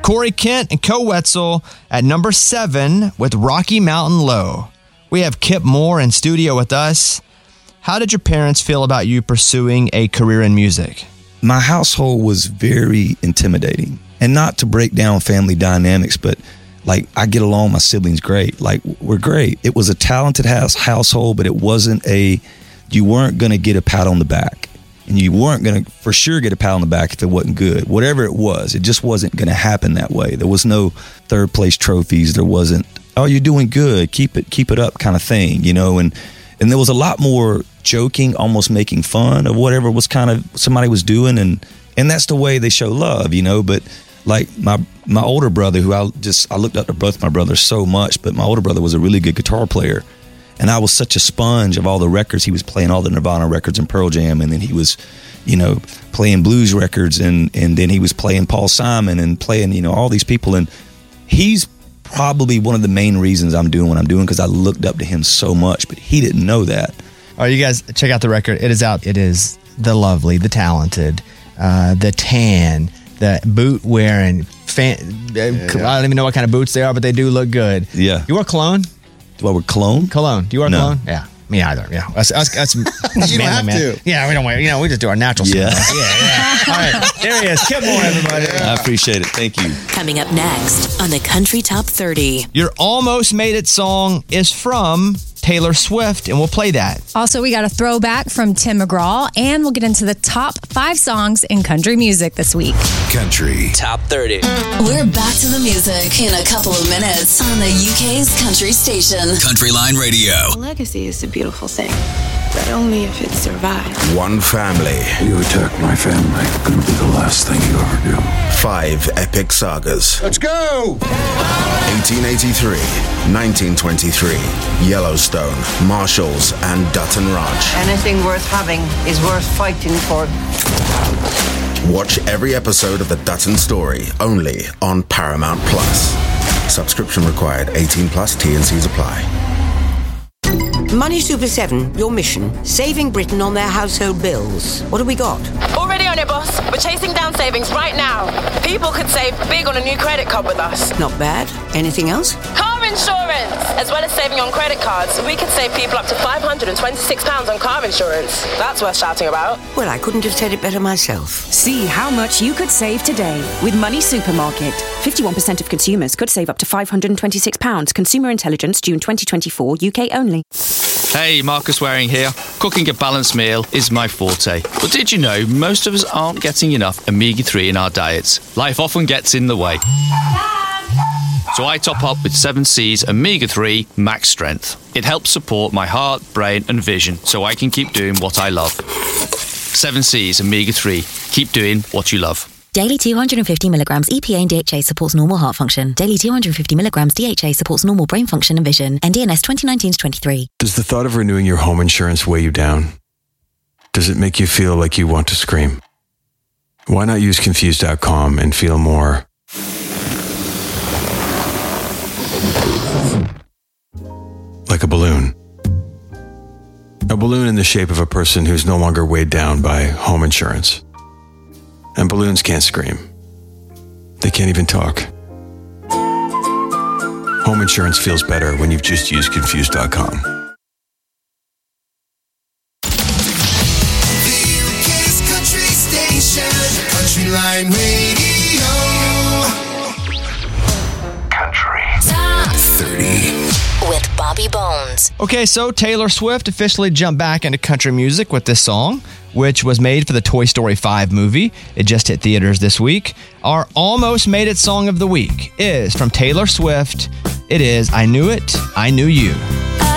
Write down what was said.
Corey Kent and Co Wetzel at number 7 with Rocky Mountain Low. We have Kip Moore in studio with us. How did your parents feel about you pursuing a career in music? My household was very intimidating. And not to break down family dynamics, but like I get along with my siblings great. Like we're great. It was a talented household, but it wasn't you weren't going to get a pat on the back. And you weren't going to for sure get a pat on the back if it wasn't good. Whatever it was, it just wasn't going to happen that way. There was no third place trophies. There wasn't, oh, you're doing good, keep it up kind of thing, you know. And there was a lot more joking, almost making fun of whatever was kind of somebody was doing. And that's the way they show love, you know. But like my older brother, who I looked up to both my brothers so much, but my older brother was a really good guitar player. And I was such a sponge of all the records. He was playing all the Nirvana records and Pearl Jam, and then he was, you know, playing blues records, and then he was playing Paul Simon and playing, you know, all these people. And he's probably one of the main reasons I'm doing what I'm doing, because I looked up to him so much, but he didn't know that. All right, you guys, check out the record. It is out. It is the lovely, the talented, the tan, the boot wearing. I don't even know what kind of boots they are, but they do look good. Yeah. You wear cologne? Do I wear cologne? Cologne. Do you wear cologne? Yeah. Me either. Yeah. That's you don't have to. Yeah, we don't wear. You know, we just do our natural stuff. Yeah. All right. There he is. Kip Moore, everybody. I appreciate it. Thank you. Coming up next on the Country Top 30. Your Almost Made It song is from Taylor Swift, and we'll play that. Also, we got a throwback from Tim McGraw, and we'll get into the top 5 songs in country music this week. Country Top 30. We're back to the music in a couple of minutes on the UK's country station. Country Line Radio. Legacy is a beautiful thing, but only if it survives. One family. You attack my family, gonna be the last thing you ever do. 5 epic sagas. Let's go! 1883, 1923, Yellowstone, Marshalls, and Dutton Ranch. Anything worth having is worth fighting for. Watch every episode of The Dutton Story only on Paramount Plus. Subscription required. 18 plus. T&Cs apply. Money Super 7, your mission, saving Britain on their household bills. What have we got? Already on it, boss. We're chasing down savings right now. People could save big on a new credit card with us. Not bad. Anything else? Car insurance! As well as saving on credit cards, we could save people up to £526 on car insurance. That's worth shouting about. Well, I couldn't have said it better myself. See how much you could save today with Money Supermarket. 51% of consumers could save up to £526. Consumer Intelligence, June 2024, UK only. Hey, Marcus Waring here. Cooking a balanced meal is my forte. But did you know most of us aren't getting enough omega-3 in our diets? Life often gets in the way. So I top up with 7C's Omega-3 Max Strength. It helps support my heart, brain and vision so I can keep doing what I love. 7C's Omega-3. Keep doing what you love. Daily 250 milligrams EPA and DHA supports normal heart function. Daily 250 milligrams DHA supports normal brain function and vision. NDNS 2019-23. Does the thought of renewing your home insurance weigh you down? Does it make you feel like you want to scream? Why not use Confused.com and feel more like a balloon? A balloon in the shape of a person who's no longer weighed down by home insurance. And balloons can't scream. They can't even talk. Home insurance feels better when you've just used Confused.com. The UK's country station. Country Line Radio. Country Top 30. with Bobby Bones. Okay, so Taylor Swift officially jumped back into country music with this song, which was made for the Toy Story 5 movie. It just hit theaters this week. Our Almost Made It song of the week is from Taylor Swift. It is I Knew It, I Knew You. I